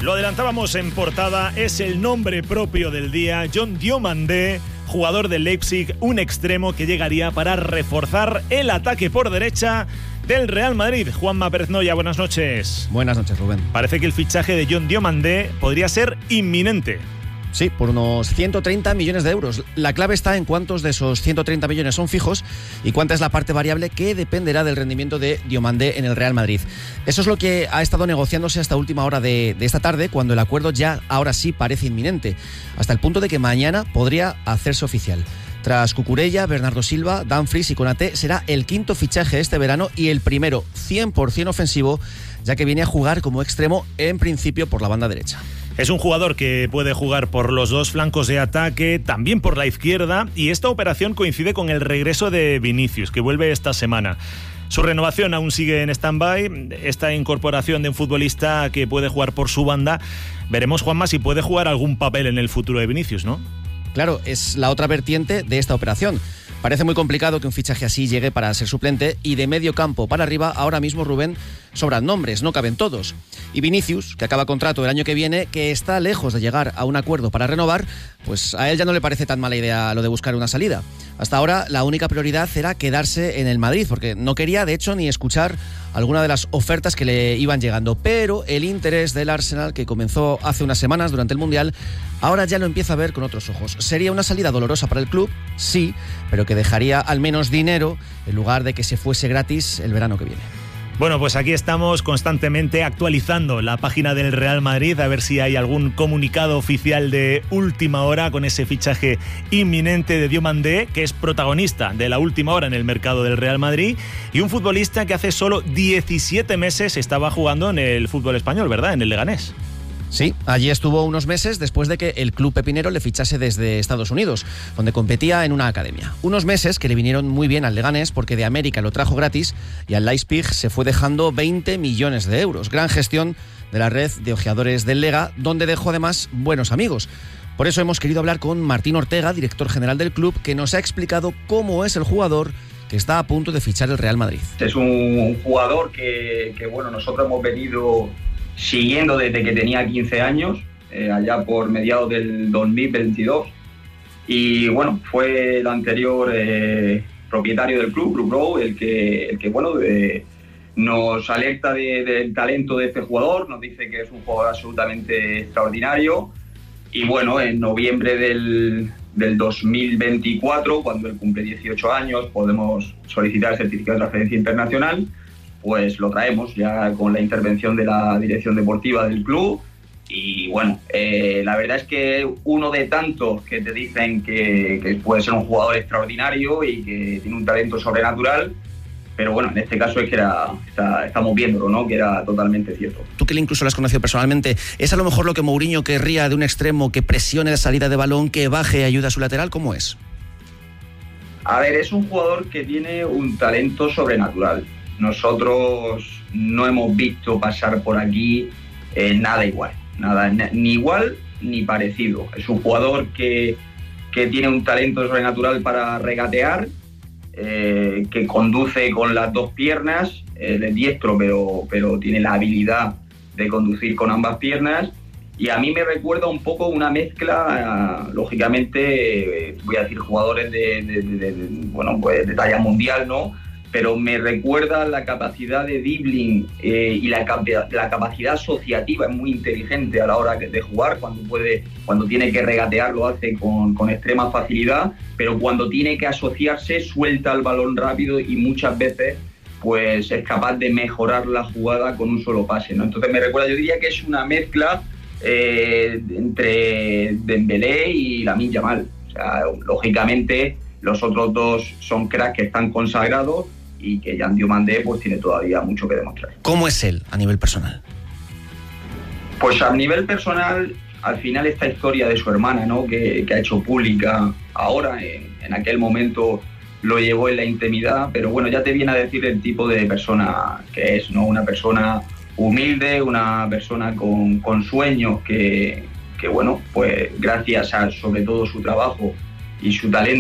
Lo adelantábamos en portada, es el nombre propio del día. John Diomandé, jugador del Leipzig, un extremo que llegaría para reforzar el ataque por derecha del Real Madrid. Juanma Pérez Noya, buenas noches. Buenas noches, Rubén. Parece que el fichaje de John Diomandé podría ser inminente. Sí, por unos 130 millones de euros. La clave está en cuántos de esos 130 millones son fijos y cuánta es la parte variable que dependerá del rendimiento de Diomandé en el Real Madrid. Eso es lo que ha estado negociándose hasta última hora de esta tarde, cuando el acuerdo ya ahora sí parece inminente, hasta el punto de que mañana podría hacerse oficial. Tras Cucurella, Bernardo Silva, Dumfries y Konaté, será el quinto fichaje este verano y el primero 100% ofensivo, ya que viene a jugar como extremo en principio por la banda derecha. Es un jugador que puede jugar por los dos flancos de ataque, también por la izquierda, y esta operación coincide con el regreso de Vinicius, que vuelve esta semana. Su renovación aún sigue en stand-by, esta incorporación de un futbolista que puede jugar por su banda. Veremos, Juanma, si puede jugar algún papel en el futuro de Vinicius, ¿no? Claro, es la otra vertiente de esta operación. Parece muy complicado que un fichaje así llegue para ser suplente, y de medio campo para arriba ahora mismo, Rubén, sobran nombres, no caben todos. Y Vinicius, que acaba contrato el año que viene, que está lejos de llegar a un acuerdo para renovar, pues a él ya no le parece tan mala idea lo de buscar una salida. Hasta ahora la única prioridad era quedarse en el Madrid, porque no quería de hecho ni escuchar alguna de las ofertas que le iban llegando. Pero el interés del Arsenal, que comenzó hace unas semanas durante el Mundial, ahora ya lo empieza a ver con otros ojos. Sería una salida dolorosa para el club, sí, pero que dejaría al menos dinero en lugar de que se fuese gratis el verano que viene. Bueno, pues aquí estamos constantemente actualizando la página del Real Madrid, a ver si hay algún comunicado oficial de última hora con ese fichaje inminente de Diomandé, que es protagonista de la última hora en el mercado del Real Madrid, y un futbolista que hace solo 17 meses estaba jugando en el fútbol español, ¿verdad? En el Leganés. Sí, allí estuvo unos meses después de que el club pepinero le fichase desde Estados Unidos, donde competía en una academia. Unos meses que le vinieron muy bien al Leganés, porque de América lo trajo gratis y al Leipzig se fue dejando 20 millones de euros. Gran gestión de la red de ojeadores del Lega, donde dejó además buenos amigos. Por eso hemos querido hablar con Martín Ortega, director general del club, que nos ha explicado cómo es el jugador que está a punto de fichar el Real Madrid. Es un jugador que bueno, nosotros hemos venido siguiendo desde que tenía 15 años, allá por mediados del 2022, y bueno, fue el anterior propietario del club, Club Brou, el que bueno, nos alerta del talento de este jugador, nos dice que es un jugador absolutamente extraordinario, y bueno, en noviembre del 2024, cuando él cumple 18 años, podemos solicitar el certificado de transferencia internacional. Pues lo traemos ya con la intervención de la dirección deportiva del club, y bueno, la verdad es que uno de tantos que te dicen que puede ser un jugador extraordinario y que tiene un talento sobrenatural, pero bueno, en este caso es que estamos viéndolo, ¿no? Que era totalmente cierto. Tú, que incluso lo has conocido personalmente, ¿es a lo mejor lo que Mourinho querría de un extremo que presione la salida de balón, que baje y ayude a su lateral? ¿Cómo es? A ver, es un jugador que tiene un talento sobrenatural. Nosotros no hemos visto pasar por aquí nada igual, ni igual ni parecido. Es un jugador que tiene un talento sobrenatural para regatear, que conduce con las dos piernas, es diestro, pero tiene la habilidad de conducir con ambas piernas, y a mí me recuerda un poco una mezcla, lógicamente, voy a decir jugadores de talla mundial, ¿no? Pero me recuerda la capacidad de dribbling y la capacidad asociativa. Es muy inteligente a la hora de jugar. Cuando tiene que regatear lo hace con extrema facilidad, pero cuando tiene que asociarse suelta el balón rápido y muchas veces pues es capaz de mejorar la jugada con un solo pase, ¿no? Entonces me recuerda, yo diría que es una mezcla entre Dembélé y Lamine Yamal. O sea, lógicamente los otros dos son cracks que están consagrados, y que John Diomandé pues tiene todavía mucho que demostrar. ¿Cómo es él a nivel personal? Pues a nivel personal, al final esta historia de su hermana, ¿no? que ha hecho pública ahora, en aquel momento lo llevó en la intimidad, pero bueno, ya te viene a decir el tipo de persona que es, ¿no? Una persona humilde, una persona con sueños que bueno, pues gracias a sobre todo su trabajo y su talento